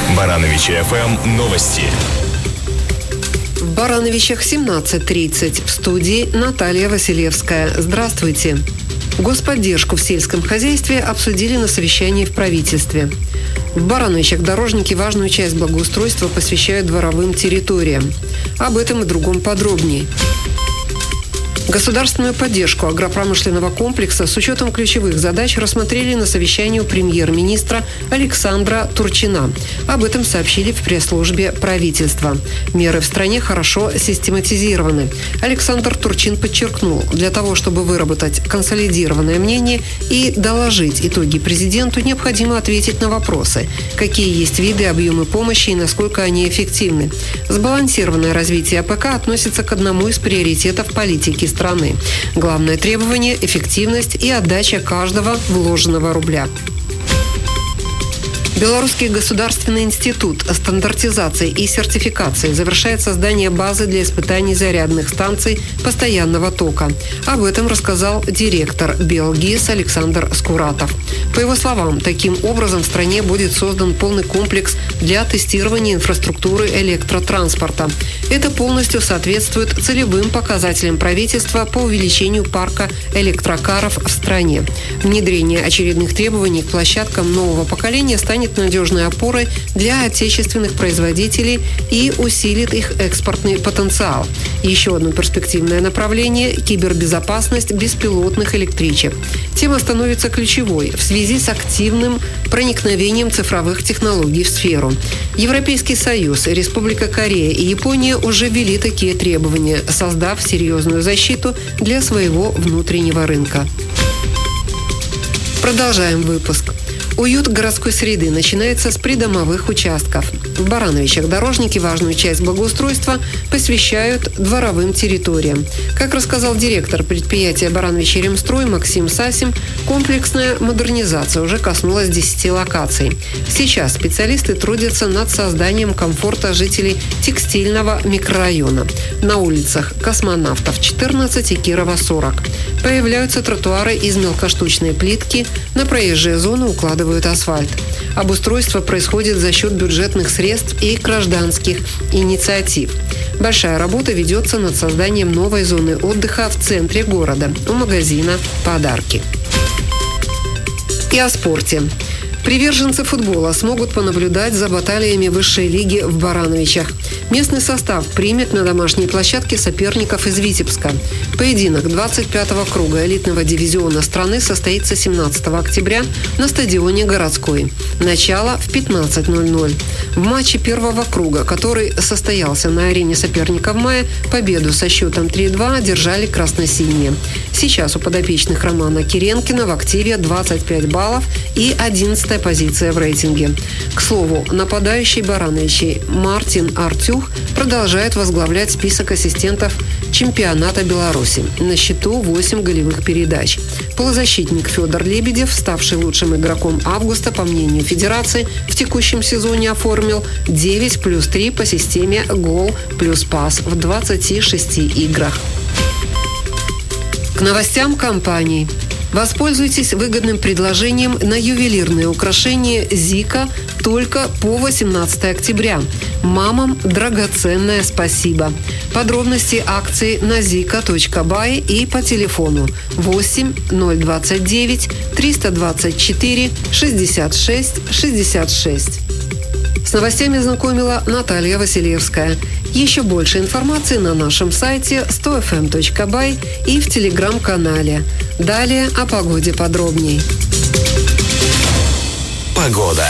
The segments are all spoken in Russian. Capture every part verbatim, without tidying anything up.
Барановичи эф эм новости. В Барановичах семнадцать тридцать. В студии Наталья Василевская. Здравствуйте. Господдержку в сельском хозяйстве обсудили на совещании в правительстве. В Барановичах дорожники важную часть благоустройства посвящают дворовым территориям. Об этом и другом подробнее. Государственную поддержку агропромышленного комплекса с учетом ключевых задач рассмотрели на совещании у премьер-министра Александра Турчина. Об этом сообщили в пресс-службе правительства. Меры в стране хорошо систематизированы. Александр Турчин подчеркнул, для того, чтобы выработать консолидированное мнение и доложить итоги президенту, необходимо ответить на вопросы, какие есть виды, объемы помощи и насколько они эффективны. Сбалансированное развитие АПК относится к одному из приоритетов политики страны. страны. Главное требование – эффективность и отдача каждого вложенного рубля. Белорусский государственный институт стандартизации и сертификации завершает создание базы для испытаний зарядных станций постоянного тока. Об этом рассказал директор Белгис Александр Скуратов. По его словам, таким образом в стране будет создан полный комплекс для тестирования инфраструктуры электротранспорта. Это полностью соответствует целевым показателям правительства по увеличению парка электрокаров в стране. Внедрение очередных требований к площадкам нового поколения станет надежной опорой для отечественных производителей и усилит их экспортный потенциал. Еще одно перспективное направление – кибербезопасность беспилотных электричек. Тема становится ключевой в связи с активным проникновением цифровых технологий в сферу. Европейский Союз, Республика Корея и Япония уже ввели такие требования, создав серьезную защиту для своего внутреннего рынка. Продолжаем выпуск. Уют городской среды начинается с придомовых участков. В Барановичах дорожники важную часть благоустройства посвящают дворовым территориям. Как рассказал директор предприятия «Барановичи Ремстрой» Максим Сасим, комплексная модернизация уже коснулась десяти локаций. Сейчас специалисты трудятся над созданием комфорта жителей текстильного микрорайона. На улицах Космонавтов четырнадцать и Кирова сорок. Появляются тротуары из мелкоштучной плитки, на проезжие зоны укладывают асфальт. Обустройство происходит за счет бюджетных средств и гражданских инициатив. Большая работа ведется над созданием новой зоны отдыха в центре города, у магазина «Подарки». И о спорте. Приверженцы футбола смогут понаблюдать за баталиями высшей лиги в Барановичах. Местный состав примет на домашней площадке соперников из Витебска. Поединок двадцать пятого круга элитного дивизиона страны состоится семнадцатого октября на стадионе «Городской». Начало в пятнадцать ноль ноль. В матче первого круга, который состоялся на арене соперника в мае, победу со счетом три-два одержали красно-синие. Сейчас у подопечных Романа Киренкина в активе двадцать пять баллов и одиннадцатая позиция в рейтинге. К слову, нападающий Барановичей Мартин Артюх продолжает возглавлять список ассистентов чемпионата Беларуси. На счету восемь голевых передач. Полузащитник Федор Лебедев, ставший лучшим игроком августа, по мнению Федерации, в текущем сезоне оформил девять плюс три по системе гол плюс пас в двадцати шести играх. К новостям компаний. Воспользуйтесь выгодным предложением на ювелирные украшения «Зика» только по восемнадцатого октября. Мамам драгоценное спасибо. Подробности акции на зика точка бай и по телефону восемь ноль двадцать девять триста двадцать четыре шестьдесят шесть шестьдесят шесть. С новостями знакомила Наталья Василевская. Еще больше информации на нашем сайте сто эф эм точка бай и в телеграм-канале. Далее о погоде подробней. Погода.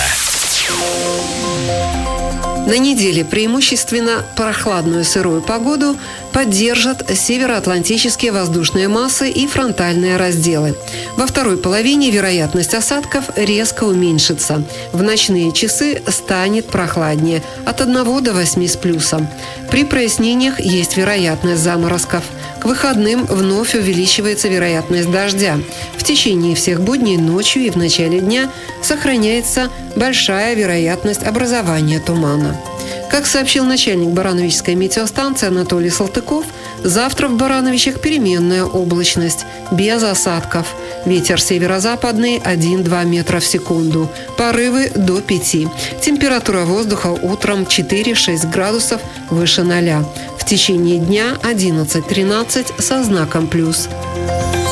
На неделе преимущественно прохладную сырую погоду поддержат североатлантические воздушные массы и фронтальные разделы. Во второй половине вероятность осадков резко уменьшится. В ночные часы станет прохладнее от одного до восьми с плюсом. При прояснениях есть вероятность заморозков. К выходным вновь увеличивается вероятность дождя. В течение всех будней ночью и в начале дня сохраняется большая вероятность образования тумана. Как сообщил начальник Барановичской метеостанции Анатолий Салтыков, завтра в Барановичах переменная облачность, без осадков. Ветер северо-западный один-два метра в секунду. Порывы до пяти. Температура воздуха утром четыре-шесть градусов выше ноля. В течение дня одиннадцать-тринадцать со знаком плюс.